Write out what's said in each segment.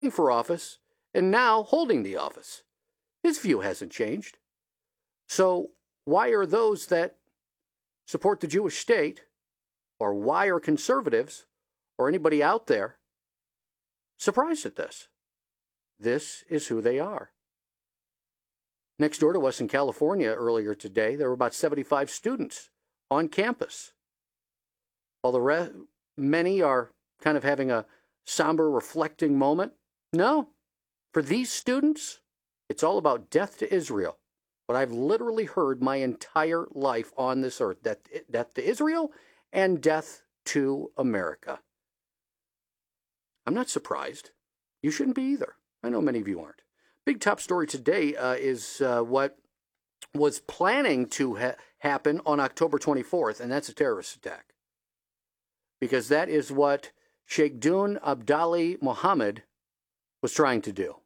for office and now holding the office. His view hasn't changed. So why are those that support the Jewish state, or why are conservatives or anybody out there surprised at this? This is who they are. Next door to us in California earlier today, there were about 75 students on campus. While many are kind of having a somber, reflecting moment, no. For these students, it's all about death to Israel. What I've literally heard my entire life on this earth, death to Israel and death to America. I'm not surprised. You shouldn't be either. I know many of you aren't. Big top story today is what was planning to happen on October 24th, and that's a terrorist attack. Because that is what Sheikh Dun Abdali Mohammed was trying to do.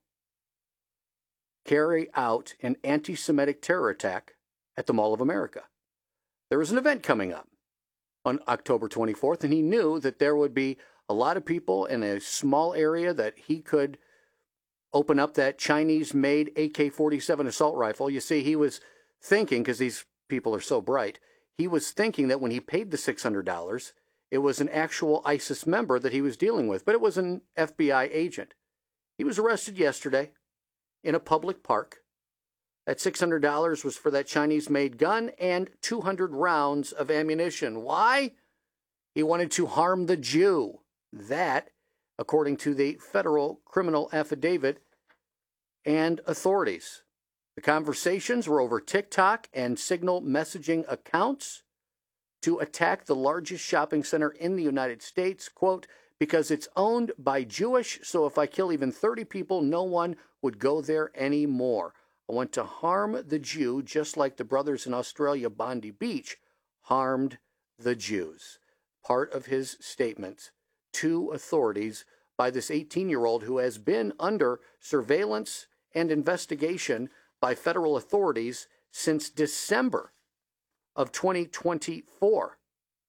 Carry out an anti-Semitic terror attack at the Mall of America. There was an event coming up on October 24th, and he knew that there would be a lot of people in a small area that he could open up that Chinese-made AK-47 assault rifle. You see, he was thinking, because these people are so bright, he was thinking that when he paid the $600, it was an actual ISIS member that he was dealing with, but it was an FBI agent. He was arrested yesterday in a public park. That $600 was for that Chinese-made gun and 200 rounds of ammunition. Why? He wanted to harm the Jew. That, according to the federal criminal affidavit and authorities. The conversations were over TikTok and Signal messaging accounts to attack the largest shopping center in the United States, quote, because it's owned by Jewish, so if I kill even 30 people, no one would go there anymore. I want to harm the Jew just like the brothers in Australia, Bondi Beach, harmed the Jews. Part of his statement to authorities by this 18-year-old who has been under surveillance and investigation by federal authorities since December of 2024.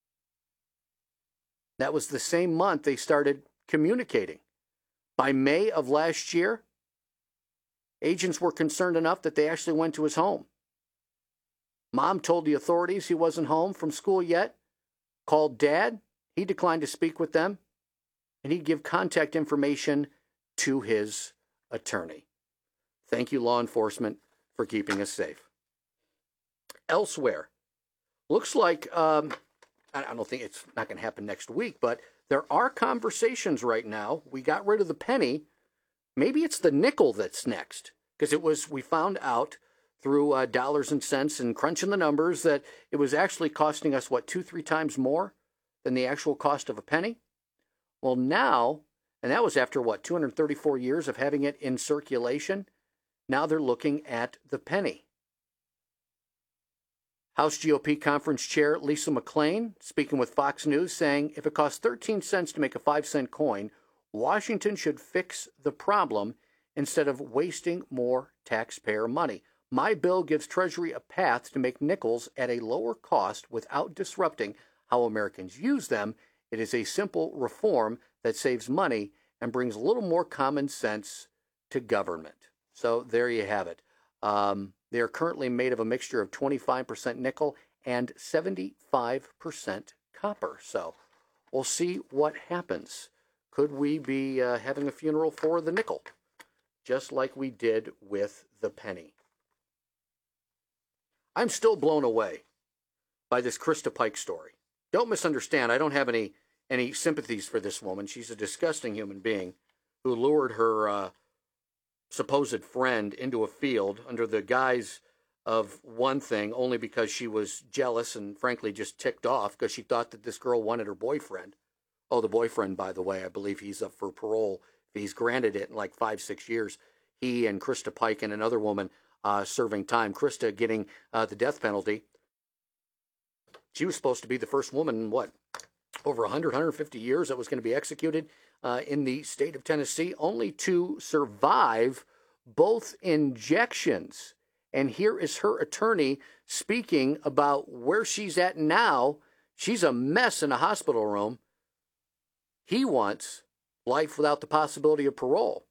That was the same month they started communicating. By May of last year, agents were concerned enough that they actually went to his home. Mom told the authorities he wasn't home from school yet, called Dad. He declined to speak with them, and he'd give contact information to his attorney. Thank you, law enforcement, for keeping us safe. Elsewhere, looks like, I don't think it's not going to happen next week, but there are conversations right now. We got rid of the penny. Maybe it's the nickel that's next, because we found out through dollars and cents and crunching the numbers that it was actually costing us, 2-3 times more than the actual cost of a penny? Well, now, and that was after 234 years of having it in circulation, now they're looking at the penny. House GOP Conference Chair Lisa McClain, speaking with Fox News, saying if it costs 13 cents to make a 5-cent coin, Washington should fix the problem instead of wasting more taxpayer money. My bill gives Treasury a path to make nickels at a lower cost without disrupting how Americans use them. It is a simple reform that saves money and brings a little more common sense to government. So there you have it. They are currently made of a mixture of 25% nickel and 75% copper. So we'll see what happens. Could we be having a funeral for the nickel, just like we did with the penny? I'm still blown away by this Krista Pike story. Don't misunderstand. I don't have any sympathies for this woman. She's a disgusting human being who lured her supposed friend into a field under the guise of one thing, only because she was jealous and frankly just ticked off because she thought that this girl wanted her boyfriend. Oh, the boyfriend, by the way, I believe he's up for parole. He's granted it in 5-6 years. He and Krista Pike and another woman serving time. Krista getting the death penalty. She was supposed to be the first woman in over 150 years that was going to be executed in the state of Tennessee, only to survive both injections. And here is her attorney speaking about where she's at now. She's a mess in a hospital room. He wants life without the possibility of parole.